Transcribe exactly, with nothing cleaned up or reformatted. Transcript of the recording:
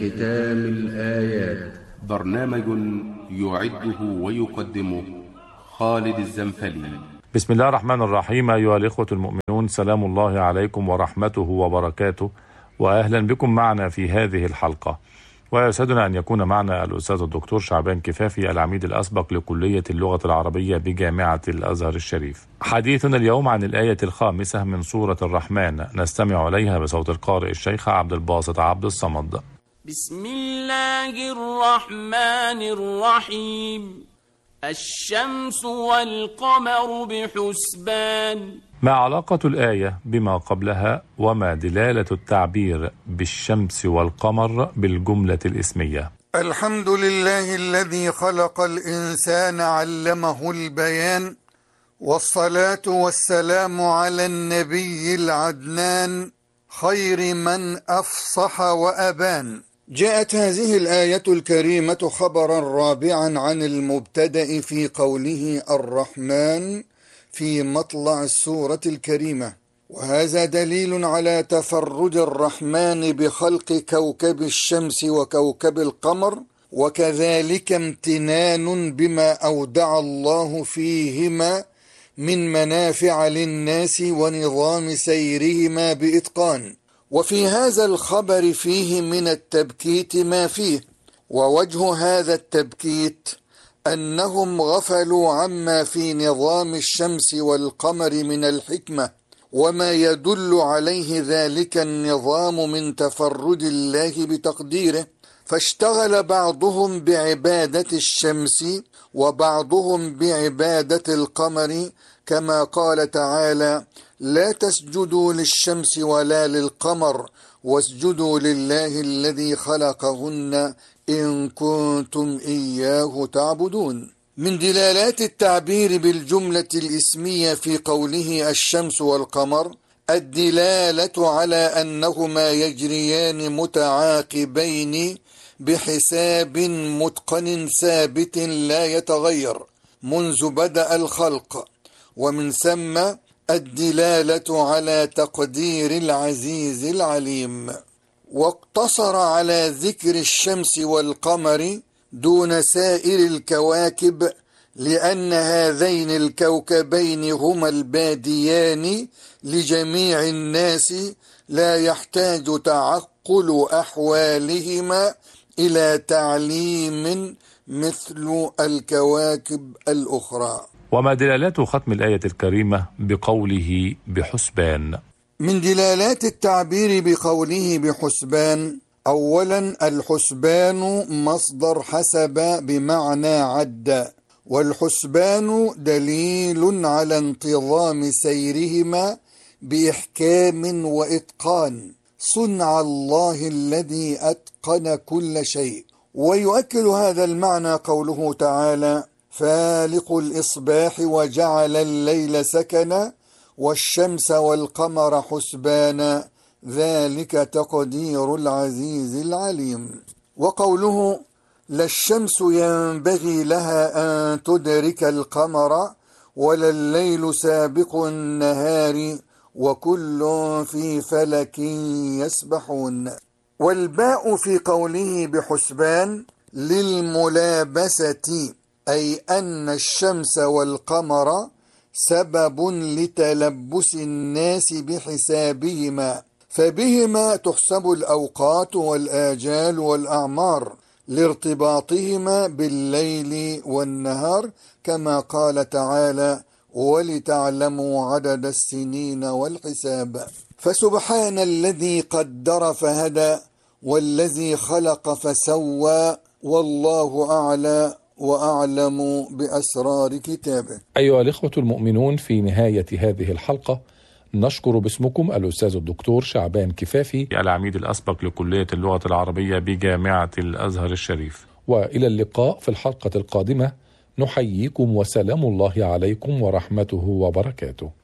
ختام الآيات. برنامج يعده ويقدمه خالد الزنفلي. بسم الله الرحمن الرحيم. أيها الإخوة المؤمنون، سلام الله عليكم ورحمته وبركاته، وأهلا بكم معنا في هذه الحلقة. ويسعدنا أن يكون معنا الأستاذ الدكتور شعبان كفافي، العميد الأسبق لكلية اللغة العربية بجامعة الأزهر الشريف. حديثنا اليوم عن الآية الخامسة من سورة الرحمن، نستمع إليها بصوت القارئ الشيخ عبد الباسط عبد الصمد. بسم الله الرحمن الرحيم. الشمس والقمر بحسبان. ما علاقة الآية بما قبلها، وما دلالة التعبير بالشمس والقمر بالجملة الاسمية؟ الحمد لله الذي خلق الإنسان علمه البيان، والصلاة والسلام على النبي العدنان خير من أفصح وأبان. جاءت هذه الآية الكريمة خبرا رابعا عن المبتدأ في قوله الرحمن في مطلع السورة الكريمة، وهذا دليل على تفرد الرحمن بخلق كوكب الشمس وكوكب القمر، وكذلك امتنان بما أودع الله فيهما من منافع للناس ونظام سيرهما بإتقان. وفي هذا الخبر فيه من التبكيت ما فيه، ووجه هذا التبكيت أنهم غفلوا عما في نظام الشمس والقمر من الحكمة، وما يدل عليه ذلك النظام من تفرد الله بتقديره، فاشتغل بعضهم بعبادة الشمس وبعضهم بعبادة القمر، كما قال تعالى: لا تسجدوا للشمس ولا للقمر واسجدوا لله الذي خلقهن إن كنتم إياه تعبدون. من دلالات التعبير بالجملة الاسمية في قوله الشمس والقمر الدلالة على أنهما يجريان متعاقبين بحساب متقن ثابت لا يتغير منذ بدأ الخلق، ومن ثم الدلالة على تقدير العزيز العليم. واقتصر على ذكر الشمس والقمر دون سائر الكواكب، لأن هذين الكوكبين هما الباديان لجميع الناس، لا يحتاج تعقل أحوالهما إلى تعليم مثل الكواكب الأخرى. وما دلالات ختم الآية الكريمة بقوله بحسبان؟ من دلالات التعبير بقوله بحسبان: أولا الحسبان مصدر حسب بمعنى عد، والحسبان دليل على انتظام سيرهما بإحكام وإتقان، صنع الله الذي أتقن كل شيء. ويؤكد هذا المعنى قوله تعالى: فالق الإصباح وجعل الليل سكنا والشمس والقمر حسبانا ذلك تقدير العزيز العليم. وقوله: لا الشمس ينبغي لها أن تدرك القمر ولا الليل سابق النهار وكل في فلك يسبحون. والباء في قوله بحسبان للملابسة، أي أن الشمس والقمر سبب لتلبس الناس بحسابهما، فبهما تحسب الأوقات والآجال والأعمار لارتباطهما بالليل والنهار، كما قال تعالى: ولتعلموا عدد السنين والحساب. فسبحان الذي قدر فهدى والذي خلق فسوى، والله أعلى وأعلم بأسرار كتابه. أيها الإخوة المؤمنون، في نهاية هذه الحلقة نشكر باسمكم الأستاذ الدكتور شعبان كفافي، العميد الأسبق لكلية اللغة العربية بجامعة الأزهر الشريف. وإلى اللقاء في الحلقة القادمة، نحييكم وسلام الله عليكم ورحمته وبركاته.